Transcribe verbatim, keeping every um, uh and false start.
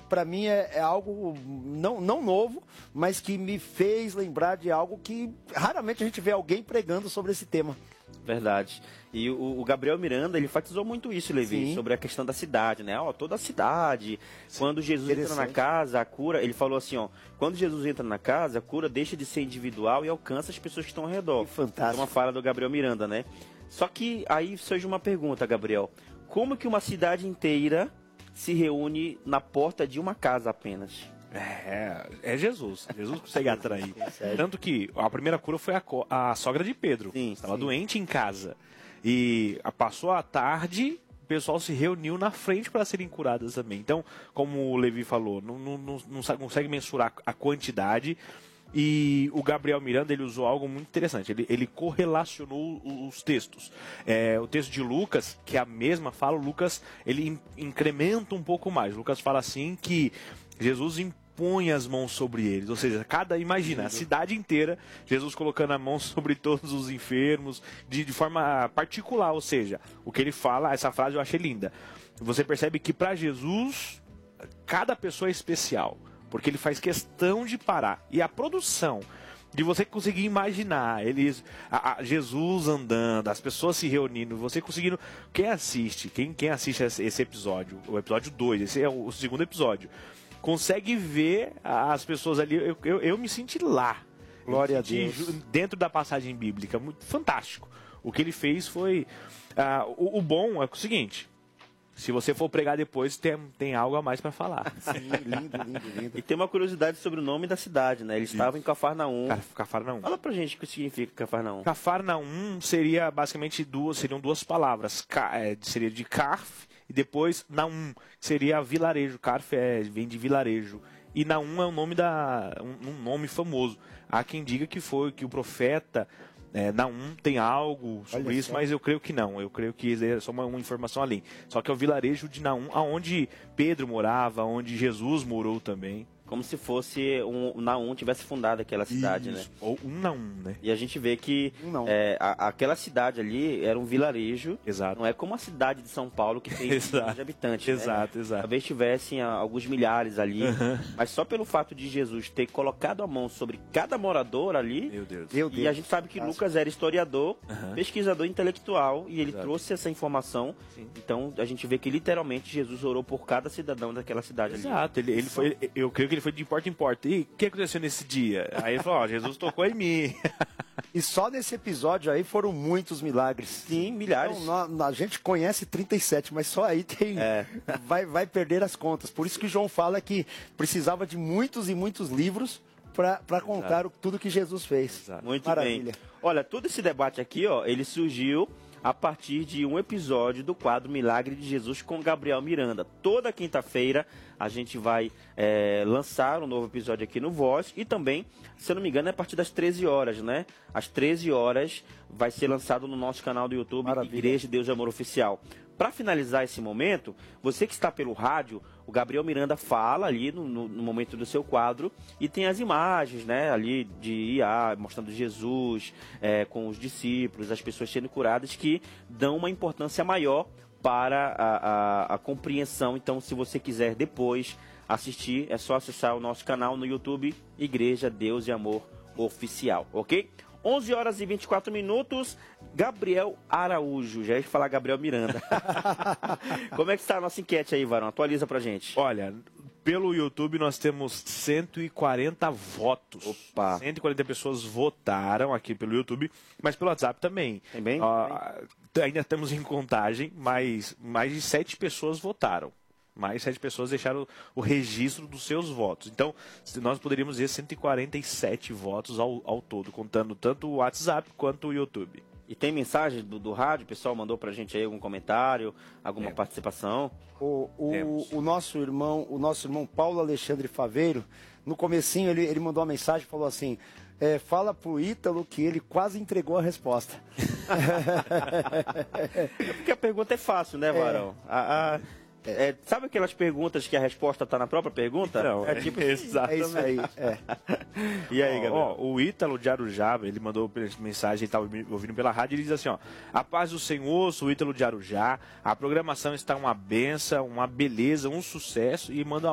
para mim é, é algo não, não novo, mas que me fez lembrar de algo que raramente a gente vê alguém pregando sobre esse tema. Verdade. E o, o Gabriel Miranda, ele enfatizou muito isso, Levi, Sim. sobre a questão da cidade, né? Ó, toda a cidade, Sim. quando Jesus entra na casa, a cura, ele falou assim, ó, quando Jesus entra na casa, a cura deixa de ser individual e alcança as pessoas que estão ao redor. Que fantástico. É uma fala do Gabriel Miranda, né? Só que aí surge uma pergunta, Gabriel. Como que uma cidade inteira se reúne na porta de uma casa apenas? É, é Jesus. Jesus consegue atrair. Tanto que a primeira cura foi a, a sogra de Pedro. Sim, Estava sim. doente em casa. E passou a tarde, o pessoal se reuniu na frente para serem curadas também. Então, como o Levi falou, não, não, não, não consegue mensurar a quantidade. E o Gabriel Miranda, ele usou algo muito interessante. Ele, ele correlacionou os textos. É, o texto de Lucas, que é a mesma fala, Lucas, ele incrementa um pouco mais. Lucas fala assim que Jesus impõe as mãos sobre eles. Ou seja, cada, imagina, a cidade inteira, Jesus colocando a mão sobre todos os enfermos, de, de forma particular. Ou seja, o que ele fala, essa frase eu achei linda. Você percebe que para Jesus, cada pessoa é especial. Porque ele faz questão de parar. E a produção, de você conseguir imaginar eles, a, a Jesus andando, as pessoas se reunindo, você conseguindo... Quem assiste, quem, quem assiste esse episódio, o episódio dois, esse é o, o segundo episódio, consegue ver as pessoas ali, eu, eu, eu me senti lá. Glória a Deus. Deus. Dentro da passagem bíblica, muito fantástico. O que ele fez foi... Uh, o, o bom é o seguinte... Se você for pregar depois, tem, tem algo a mais para falar. Sim, lindo, lindo, lindo. E tem uma curiosidade sobre o nome da cidade, né? Eles estavam em Cafarnaum. Cafarnaum. Fala pra gente o que significa Cafarnaum. Cafarnaum seria basicamente duas, seriam duas palavras. Ca, é, seria de Carf e depois Naum, que seria vilarejo. Carf é, vem de vilarejo. E Naum é um nome, da, um, um nome famoso. Há quem diga que foi que o profeta... É, Naum tem algo sobre Olha isso, só. mas eu creio que não. Eu creio que é só uma, uma informação além. Só que é o vilarejo de Naum, onde Pedro morava, onde Jesus morou também. Como se fosse um Naum tivesse fundado aquela cidade, Isso. né? Ou um Naum, né? E a gente vê que Não. é, a, aquela cidade ali era um vilarejo. Exato. Não é como a cidade de São Paulo que tem Exato. milhões de habitantes. Exato, né? exato. Talvez tivessem ah, alguns milhares ali. Uhum. Mas só pelo fato de Jesus ter colocado a mão sobre cada morador ali. Meu Deus. Meu E Deus. a gente sabe que Nossa. Lucas era historiador, Uhum. pesquisador intelectual, e ele Exato. trouxe essa informação. Sim. Então a gente vê que literalmente Jesus orou por cada cidadão daquela cidade ali. Exato, ele, ele foi, eu creio que ele foi de porta em porta. E o que aconteceu nesse dia? Aí ele falou, ó, Jesus tocou em mim. E só nesse episódio aí foram muitos milagres. Sim, milhares. Então, nó- a gente conhece trinta e sete, mas só aí tem É. vai, vai perder as contas. Por isso que João fala que precisava de muitos e muitos livros para contar o- tudo que Jesus fez. Exato. Muito Maravilha. bem. Olha, todo esse debate aqui, ó, ele surgiu a partir de um episódio do quadro Milagre de Jesus com Gabriel Miranda. Toda quinta-feira a gente vai é, lançar um novo episódio aqui no Voz e também, se eu não me engano, é a partir das treze horas, né? Às treze horas vai ser lançado no nosso canal do YouTube, Maravilha. Igreja Deus e Amor Oficial. Para finalizar esse momento, você que está pelo rádio, o Gabriel Miranda fala ali no, no, no momento do seu quadro e tem as imagens, né, ali de I A, mostrando Jesus é, com os discípulos, as pessoas sendo curadas, que dão uma importância maior para a, a, a compreensão. Então, se você quiser depois assistir, é só acessar o nosso canal no YouTube, Igreja Deus e Amor Oficial, ok? onze horas e vinte e quatro minutos, Gabriel Araújo, já ia falar Gabriel Miranda. Como é que está a nossa enquete aí, Varão? Atualiza pra gente. Olha, pelo YouTube nós temos cento e quarenta votos. Opa. cento e quarenta pessoas votaram aqui pelo YouTube, mas pelo WhatsApp também. Também? Ah, ainda estamos em contagem, mas mais de sete pessoas votaram. Mais sete pessoas deixaram o registro dos seus votos. Então, nós poderíamos dizer cento e quarenta e sete votos ao, ao todo, contando tanto o WhatsApp quanto o YouTube. E tem mensagem do, do rádio? O pessoal mandou pra gente aí algum comentário, alguma É. participação? O, o, Temos. o nosso irmão, o nosso irmão Paulo Alexandre Faveiro, no comecinho ele, ele mandou uma mensagem e falou assim: é, fala pro Ítalo que ele quase entregou a resposta. É porque a pergunta é fácil, né, Varão? A, a- é, sabe aquelas perguntas que a resposta está na própria pergunta? Não, é tipo É isso aí. É. E aí, Gabriel? Ó, o Ítalo de Arujá, ele mandou mensagem, ele estava ouvindo pela rádio, ele diz assim, ó: a paz do Senhor, sou o Ítalo de Arujá, a programação está uma benção, uma beleza, um sucesso, e manda uma